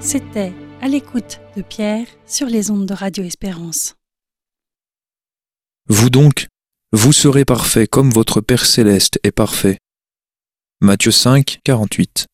C'était À l'écoute de Pierre sur les ondes de Radio Espérance. Vous donc, vous serez parfaits comme votre Père céleste est parfait. Matthieu 5, 48.